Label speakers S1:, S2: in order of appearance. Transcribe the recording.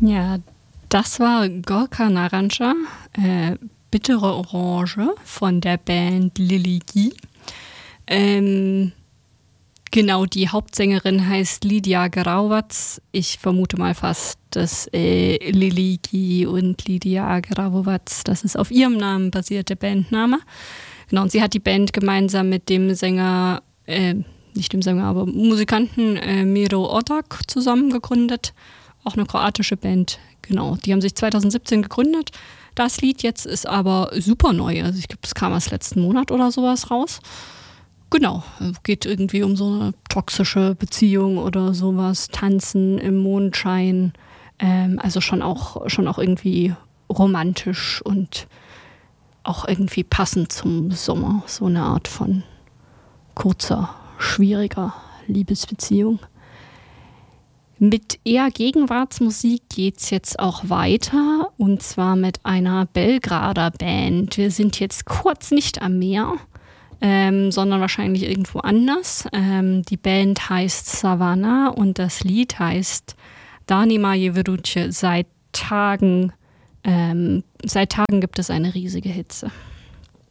S1: Ja, das war Gorka Naranja, bittere Orange von der Band Lily Guy. Genau, die Hauptsängerin heißt Lidia Grauwatz. Ich vermute mal fast, dass Lily Guy und Lidia Grauwatz, das ist auf ihrem Namen basiert, der Bandname. Genau, und sie hat die Band gemeinsam mit dem Sänger, nicht dem Sänger, aber Musikanten Miro Otak zusammen gegründet. Auch eine kroatische Band, genau. Die haben sich 2017 gegründet. Das Lied jetzt ist aber super neu. Also ich glaube, es kam erst letzten Monat oder sowas raus. Genau, geht irgendwie um so eine toxische Beziehung oder sowas. Tanzen im Mondschein. Also schon auch irgendwie romantisch und auch irgendwie passend zum Sommer. So eine Art von kurzer, schwieriger Liebesbeziehung. Mit eher Gegenwartsmusik geht's jetzt auch weiter, und zwar mit einer Belgrader Band. Wir sind jetzt kurz nicht am Meer, sondern wahrscheinlich irgendwo anders. Die Band heißt Savannah und das Lied heißt Danima Jeveruće. Seit Tagen gibt es eine riesige Hitze.